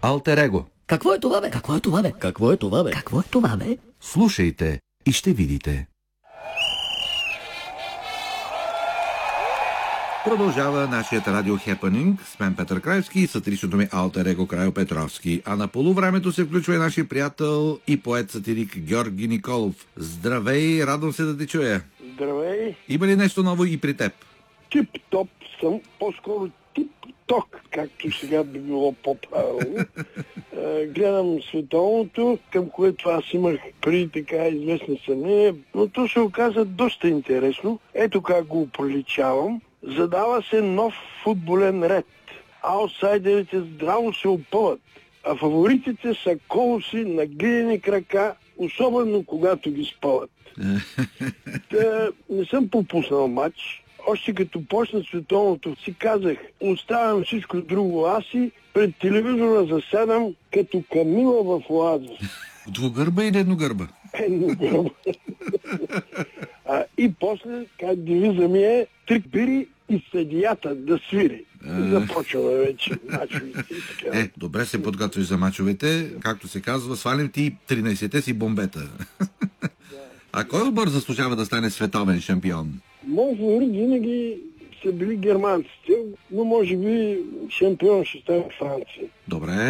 Алтер его. Какво е това, бе? Какво е това, бе? Какво е това, бе? Какво е това, бе? Слушайте и ще видите. Продължава нашият радио Хепанинг с мен Петър Краевски и сатиричното ми алтер его Крайо Петровски. А на полувремето се включва и нашия приятел и поет-сатирик Георги Николов. Здравей, радвам се да те чуя. Здравей. Има ли нещо ново и при теб? Тип-топ съм, по-скоро тип-ток, както сега би било по-правилно. Гледам световното, към което аз имах преди така известни съмнения, но то се оказа доста интересно. Ето как го проличавам. Задава се нов футболен ред. Аутсайдерите здраво се опъват, а фаворитите са колоси на глинени крака, особено когато ги спъват. Не съм пропуснал матч. Още като почна световното си казах, оставям всичко друго аз и пред телевизора засядам като Камила в оазис. Двугърба или едногърба? Едногърба. И после, как девиза ми е, трик бири и съдията да свири. Започваме вече мачовете и така. Добре се подготвиш за мачовете. Както се казва, свалим ти 13-те си бомбета. А кой отбор заслужава да стане световен шампион? Мои фаворит винаги са били германците, но може би шампион ще стане Франция. Добре.